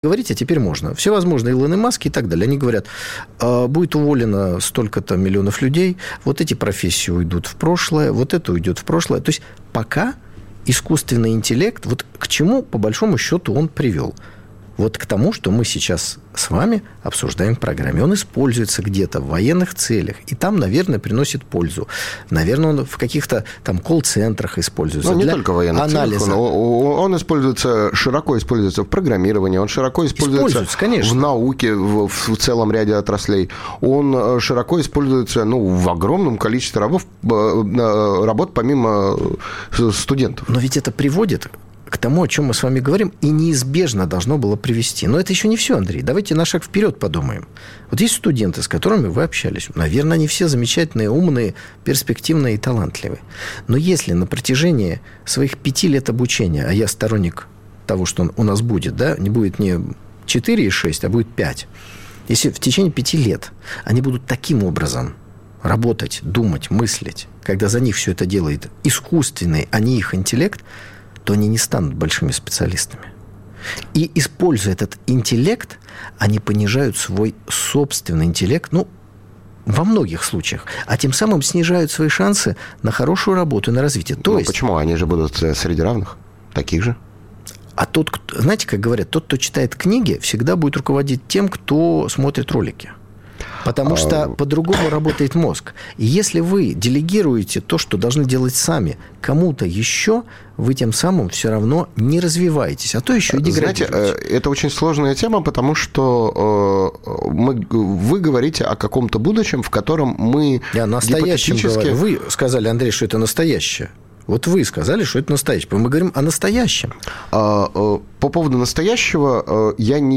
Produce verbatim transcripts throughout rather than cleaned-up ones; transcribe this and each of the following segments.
говорить, а теперь можно. Всевозможные Илоны Маски и так далее. Они говорят, будет уволено столько-то миллионов людей, вот эти профессии уйдут в прошлое, вот это уйдет в прошлое. То есть пока искусственный интеллект, вот к чему, по большому счету, он привел? Вот к тому, что мы сейчас с вами обсуждаем в программе. Он используется где-то в военных целях, и там, наверное, приносит пользу. Наверное, он в каких-то там колл-центрах используется. Ну, не для только в военных анализа. целях. Он, он используется, широко используется в программировании, он широко используется, используется конечно. в науке, в, в целом ряде отраслей. Он широко используется ну, в огромном количестве работ, работ помимо студентов. Но ведь это приводит к тому, о чем мы с вами говорим, и неизбежно должно было привести. Но это еще не все, Андрей. Давайте на шаг вперед подумаем. Вот есть студенты, с которыми вы общались. Наверное, они все замечательные, умные, перспективные и талантливые. Но если на протяжении своих пяти лет обучения, а я сторонник того, что у нас будет, да, не будет не четыре и шесть, а будет пять. Если в течение пяти лет они будут таким образом работать, думать, мыслить, когда за них все это делает искусственный, а не их интеллект, то они не станут большими специалистами. И, используя этот интеллект, они понижают свой собственный интеллект, ну, во многих случаях, а тем самым снижают свои шансы на хорошую работу и на развитие. То ну, есть... почему? Они же будут среди равных, таких же. А тот, кто, знаете, как говорят, тот, кто читает книги, всегда будет руководить тем, кто смотрит ролики. Потому что по-другому работает мозг. И если вы делегируете то, что должны делать сами, кому-то еще, вы тем самым все равно не развиваетесь, а то еще и деградируете. Знаете, это очень сложная тема, потому что мы, вы говорите о каком-то будущем, в котором мы Я настоящем гипотетически... говорю. Вы сказали, Андрей, что это настоящее. Вот вы сказали, что это настоящее. Мы говорим о настоящем. По поводу настоящего я не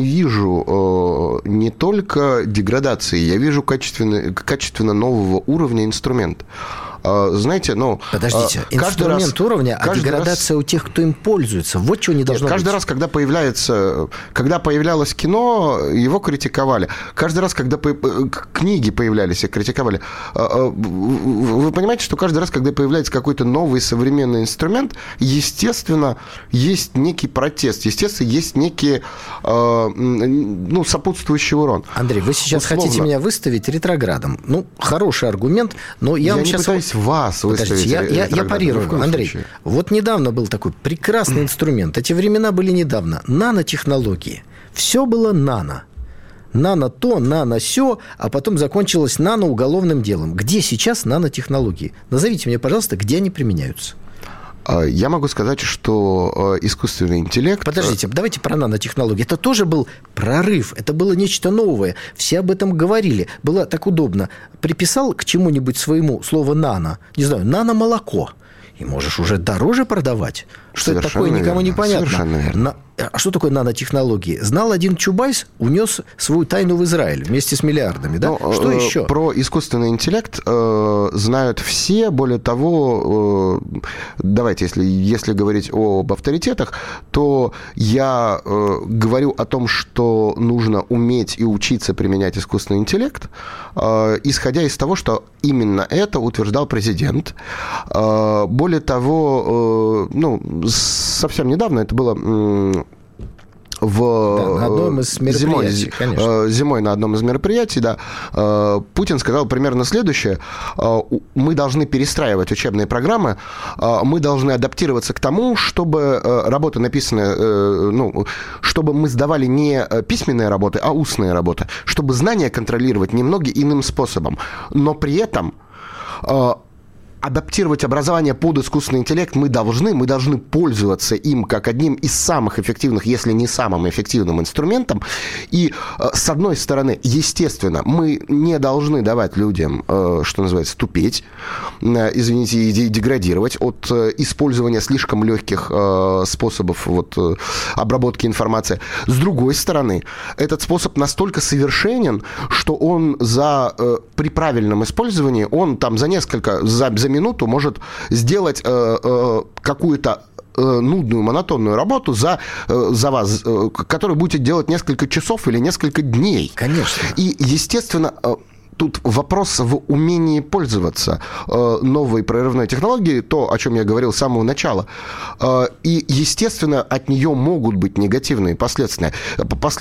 вижу не только деградации, я вижу качественно, качественно нового уровня инструмента. Знаете, ну... Подождите, инструмент раз, уровня, а деградация раз, у тех, кто им пользуется. Вот чего не должно каждый быть. Каждый раз, когда появляется... Когда появлялось кино, его критиковали. Каждый раз, когда по, книги появлялись, их критиковали. Вы понимаете, что каждый раз, когда появляется какой-то новый современный инструмент, естественно, есть некий протест. Естественно, есть некий ну, сопутствующий урон. Андрей, вы сейчас Условно. хотите меня выставить ретроградом. Ну, хороший аргумент, но я, я вам не сейчас... пытаюсь вас выставить. Я, я, я парирую, Андрей. Случае. Вот недавно был такой прекрасный инструмент. Эти времена были недавно. Нанотехнологии. Все было нано. Нано то, нано сё, а потом закончилось нано уголовным делом. Где сейчас нанотехнологии? Назовите мне, пожалуйста, где они применяются. Я могу сказать, что искусственный интеллект... Подождите, давайте про нанотехнологии. Это тоже был прорыв, это было нечто новое. Все об этом говорили. Было так удобно. Приписал к чему-нибудь своему слово «нано», не знаю, «нано-молоко». И можешь уже дороже продавать. Что Совершенно это такое, никому верно. не понятно. Совершенно верно. А что такое нанотехнологии? Знал один Чубайс, унес свою тайну в Израиль вместе с миллиардами. Да? Ну, что еще? Про искусственный интеллект э, знают все. Более того, э, давайте, если, если говорить об авторитетах, то я э, говорю о том, что нужно уметь и учиться применять искусственный интеллект, э, исходя из того, что именно это утверждал президент. Э, более того, э, ну, совсем недавно это было... Э, В да, на одном из мероприятий, зимой, конечно. Зимой на одном из мероприятий, да, Путин сказал примерно следующее. Мы должны перестраивать учебные программы, мы должны адаптироваться к тому, чтобы работы, написанные, ну, чтобы мы сдавали не письменные работы, а устные работы, чтобы знания контролировать немного иным способом. Но при этом... адаптировать образование под искусственный интеллект мы должны, мы должны пользоваться им как одним из самых эффективных, если не самым эффективным инструментом. И, с одной стороны, естественно, мы не должны давать людям, что называется, тупеть, извините, и деградировать от использования слишком легких способов вот, обработки информации. С другой стороны, этот способ настолько совершенен, что он за, при правильном использовании, он там за несколько, за, за минуту может сделать э, э, какую-то э, нудную, монотонную работу за, э, за вас, э, которую будете делать несколько часов или несколько дней. Конечно. И, естественно... Э, Тут вопрос в умении пользоваться э, новой прорывной технологией, то, о чем я говорил с самого начала. Э, и, естественно, от нее могут быть негативные последствия.